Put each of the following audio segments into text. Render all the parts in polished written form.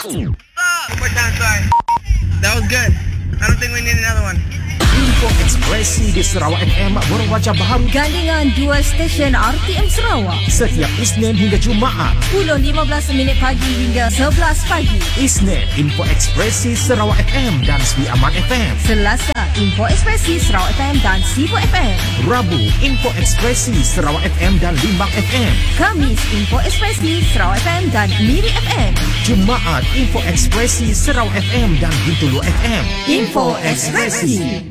More time, sorry. That was good. I don't think we need another one. Info Ekspresi di Sarawak FM berwajah baharu gandingan dua stesen RTM Sarawak. setiap Isnin hingga Jumaat 10.15 pagi hingga 11 pagi. Isnin Info Ekspresi Sarawak FM dan Sri Aman FM. Selasa Info Ekspresi Sarawak FM dan Sibu FM. Rabu Info Ekspresi Sarawak FM dan Limbang FM. Kamis Info Ekspresi Sarawak FM dan Miri FM. Jumaat Info Ekspresi Sarawak FM dan Bintulu FM. Info Ekspresi.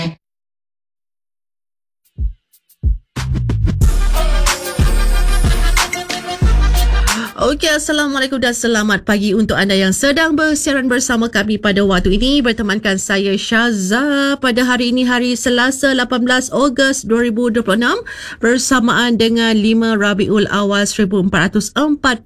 Okey, Assalamualaikum dan selamat pagi untuk anda yang sedang bersiaran bersama kami pada waktu ini. Bertemankan saya Syaza pada hari ini, hari Selasa 18 Ogos 2026 bersamaan dengan 5 Rabiul Awal 1448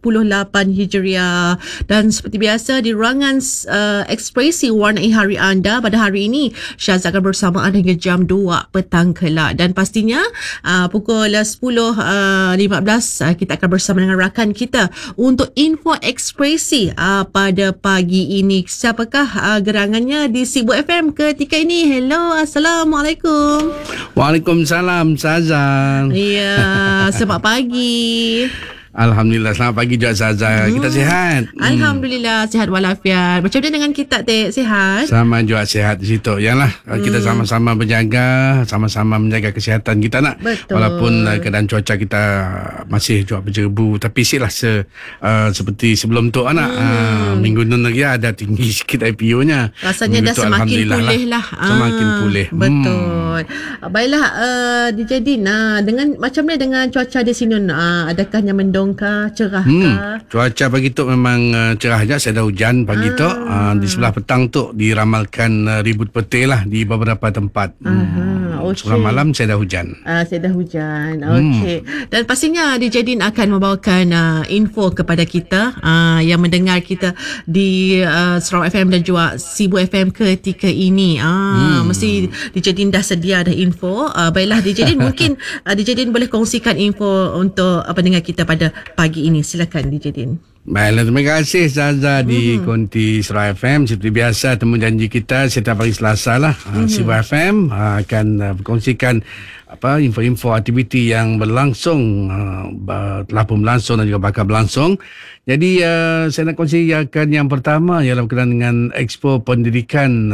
Hijriah. Dan seperti biasa di ruangan ekspresi warnai hari anda pada hari ini, Syaza akan bersamaan hingga jam 2 petang kelak. Dan pastinya pukul 10.15 kita akan bersama dengan rakan kita untuk info ekspresi pada pagi ini. Siapakah gerangannya di Sibu FM ketika ini? Hello, Assalamualaikum. Waalaikumsalam, Sazan. Ya, selamat pagi. Alhamdulillah, selamat pagi juga Zaza. Kita sihat. Alhamdulillah, sihat walafiat. Macam mana dengan kita, Tek? Sihat? Sama juga sihat di situ. Yalah, kita sama-sama berjaga, sama-sama menjaga kesihatan kita nak. Betul. Walaupun keadaan cuaca kita masih juga berjebu, tapi silah seperti sebelum tu anak. Minggu ni lagi ada tinggi sikit IPO-nya. Rasanya dah semakin pulih lah. Semakin pulih. Betul. Baiklah, DJ Din, dengan macam mana dengan cuaca di sini? Adakah yang mendung cerah kah? Cuaca pagi tu memang cerah je. Saya ada hujan pagi tu. Di sebelah petang tu diramalkan ribut petir lah di beberapa tempat. Okay. Sebelah malam saya dah hujan. Saya dah hujan. Okey. Dan pastinya DJ Din akan membawakan info kepada kita yang mendengar kita di Sarawak FM dan juga Sibu FM ketika ini. Mesti DJ Din dah sedia ada info. Baiklah DJ Din, mungkin DJ Din boleh kongsikan info untuk pendengar kita pada pagi ini. Silakan DJ Din. Baiklah, terima kasih Zaza di Konti Sarawak FM. Seperti biasa, temu janji kita setiap hari Selasa lah. Sibu FM akan berkongsikan info-info aktiviti yang berlangsung, telah pun berlangsung dan juga bakal berlangsung. Jadi saya nak kongsikan yang pertama ialah berkenaan dengan Expo Pendidikan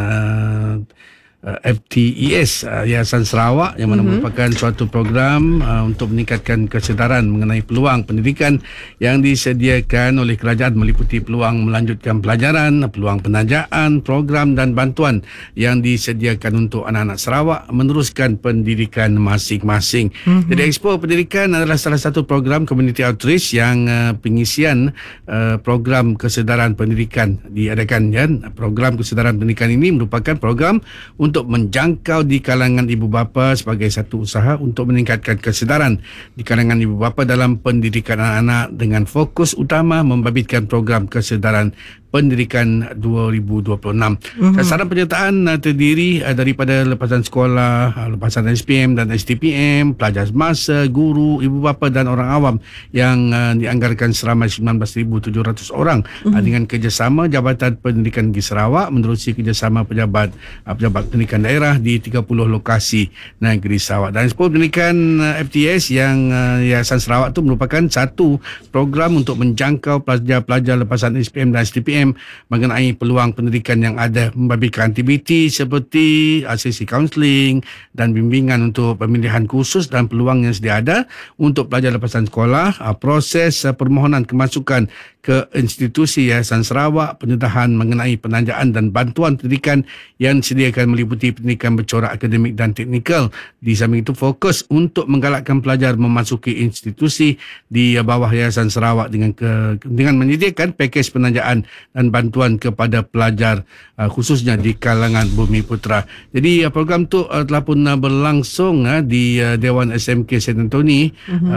FTES Yayasan Sarawak, yang mana merupakan suatu program untuk meningkatkan kesedaran mengenai peluang pendidikan yang disediakan oleh kerajaan, meliputi peluang melanjutkan pelajaran, peluang penajaan, program dan bantuan yang disediakan untuk anak-anak Sarawak meneruskan pendidikan masing-masing. Jadi Expo Pendidikan adalah salah satu program community outreach yang pengisian program kesedaran pendidikan diadakan. Program kesedaran pendidikan ini merupakan program untuk menjangkau di kalangan ibu bapa sebagai satu usaha untuk meningkatkan kesedaran di kalangan ibu bapa dalam pendidikan anak-anak dengan fokus utama membabitkan program kesedaran pendidikan 2026. Sasaran penyertaan terdiri daripada lepasan sekolah, lepasan SPM dan STPM, pelajar semasa, guru, ibu bapa dan orang awam yang dianggarkan seramai 19,700 orang dengan kerjasama Jabatan Pendidikan Negeri Sarawak menerusi kerjasama pejabat pendidikan daerah di 30 lokasi negeri Sarawak. Dan Expo Pendidikan FTS yang Yayasan Sarawak itu merupakan satu program untuk menjangkau pelajar-pelajar lepasan SPM dan STPM mengenai peluang pendidikan yang ada, membabitkan aktiviti seperti sesi kaunseling dan bimbingan untuk pemilihan khusus dan peluang yang sedia ada untuk pelajar lepasan sekolah, proses permohonan kemasukan ke institusi Yayasan Sarawak, pendedahan mengenai penajaan dan bantuan pendidikan yang disediakan meliputi pendidikan bercorak akademik dan teknikal. Di samping itu fokus untuk menggalakkan pelajar memasuki institusi di bawah Yayasan Sarawak dengan menyediakan pakej penajaan dan bantuan kepada pelajar khususnya di kalangan Bumi Putra. Jadi program tu telah pun berlangsung di Dewan SMK St. Anthony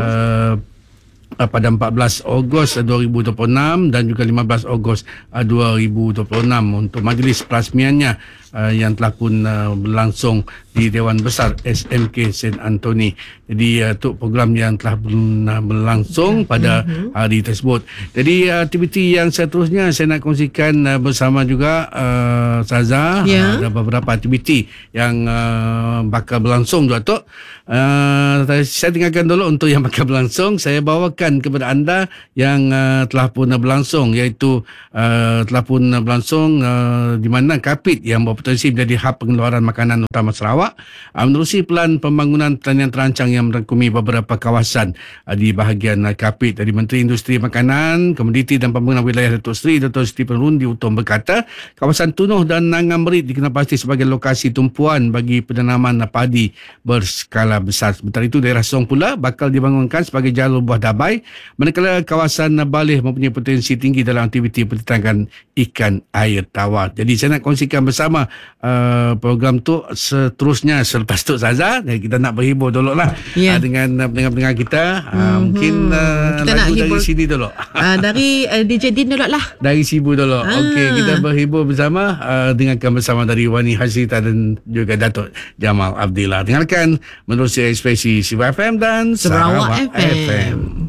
pada 14 Ogos 2026 dan juga 15 Ogos 2026 untuk majlis perasmiannya yang telah pun berlangsung di Dewan Besar SMK St. Anthony. Jadi untuk program yang telah berlangsung pada hari tersebut. Jadi aktiviti yang seterusnya saya nak kongsikan bersama juga Saza. Ada beberapa aktiviti yang bakal berlangsung juga Tok. Saya tinggalkan dulu untuk yang bakal berlangsung. Saya bawakan kepada anda yang telah pun berlangsung, iaitu telah pun berlangsung di mana Kapit yang berpotensi menjadi hub pengeluaran makanan utama Sarawak menerusi pelan pembangunan pertanian terancang yang merangkumi beberapa kawasan di bahagian Kapit. Dari Menteri Industri Makanan, Komoditi dan Pembangunan Wilayah Datuk Seri Dr. Siti Perundi Utom berkata, kawasan Tunuh dan Nangang Merit dikenal pasti sebagai lokasi tumpuan bagi penanaman padi berskala besar. Sementara itu, daerah Song pula bakal dibangunkan sebagai jalur buah dabai, manakala kawasan Baleh mempunyai potensi tinggi dalam aktiviti penternakan ikan air tawar. Jadi saya nak kongsikan bersama program tu seterusnya selepas tu Zaza. Kita nak berhibur dulu lah dengan pendengar-pendengar kita. Mungkin kita lagu nak hibur dari sini dulu. Dari DJ Din dulu lah. Dari Sibu dulu. Okey, kita berhibur bersama, dengarkan bersama dari Wani Hasrita dan juga Datuk Jamal Abdillah. Dengarkan menerusi ekspresi Sibu FM dan Sarawak FM.